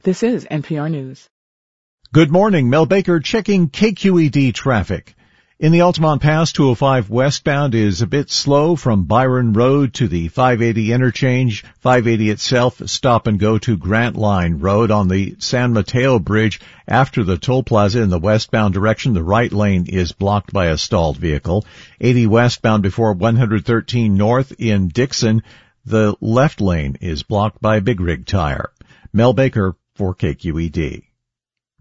This is NPR News. Good morning. Mel Baker checking KQED traffic. In the Altamont Pass, 205 westbound is a bit slow from Byron Road to the 580 interchange. 580 itself stop and go to Grant Line Road. On the San Mateo Bridge after the toll plaza in the westbound direction, the right lane is blocked by a stalled vehicle. 80 westbound before 113 north in Dixon, the left lane is blocked by a big rig tire. Mel Baker for KQED.